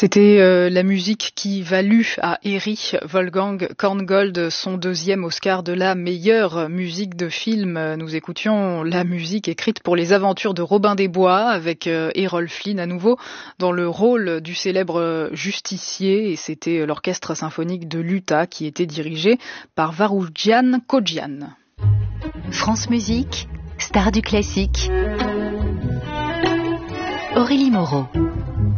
C'était la musique qui valut à Erich Wolfgang Korngold son deuxième Oscar de la meilleure musique de film. Nous écoutions la musique écrite pour les aventures de Robin des Bois avec Errol Flynn à nouveau dans le rôle du célèbre justicier, et c'était l'orchestre symphonique de l'Utah qui était dirigé par Varoudzian Kodjian. France Musique, star du classique. Aurélie Moreau.